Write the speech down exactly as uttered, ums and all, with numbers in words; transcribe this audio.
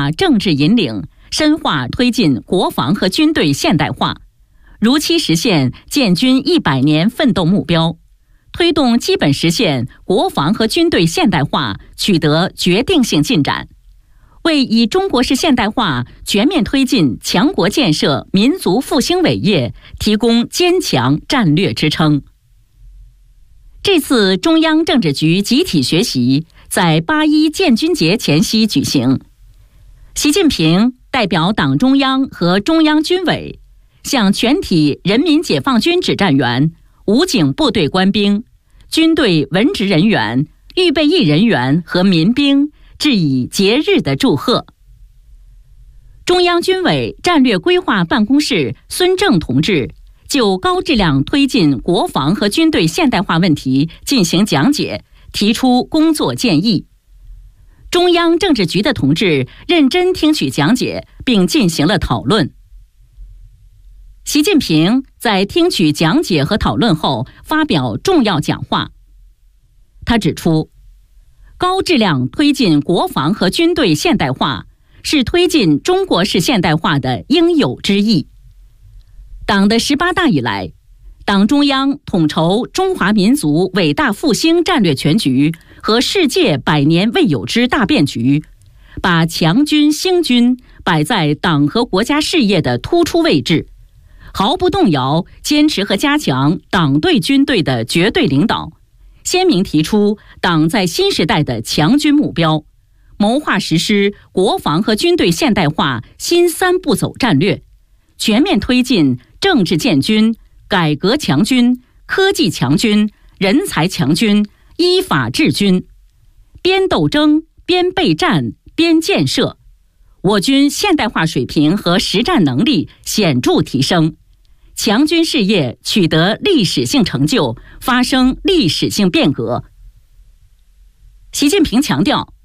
化政治引领，深化推进国防和军队现代化，如期实现建军一百年奋斗目标，推动基本实现国防和军队现代化取得决定性进展，为以中国式现代化全面推进强国建设民族复兴伟业提供坚强战略支撑。这次中央政治局集体学习在八一建军节前夕举行，习近平代表党中央和中央军委向全体人民解放军指战员、武警部队官兵、军队文职人员、预备役人员和民兵致以节日的祝贺。中央军委战略规划办公室孙正同志就高质量推进国防和军队现代化问题进行讲解，提出工作建议。中央政治局的同志认真听取讲解，并进行了讨论。习近平在听取讲解和讨论后发表重要讲话。他指出，高质量推进国防和军队现代化是推进中国式现代化的应有之义。党的十八大以来，党中央统筹中华民族伟大复兴战略全局和世界百年未有之大变局，把强军兴军摆在党和国家事业的突出位置，毫不动摇坚持和加强党对军队的绝对领导，鲜明提出党在新时代的强军目标，谋划实施国防和军队现代化新三步走战略，全面推进政治建军、改革强军、科技强军、人才强军、依法治军，边斗争边备战边建设，我军现代化水平和实战能力显著提升，强军事业取得历史性成就，发生历史性变革。习近平强调，